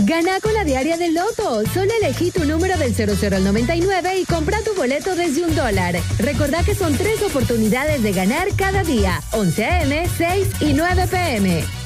Gana con la diaria del Loto. Solo elegí tu número del 00 al 99 y compra tu boleto desde $1. Recordá que son 3 oportunidades de ganar cada día. 11 a.m., 6 y 9 p.m.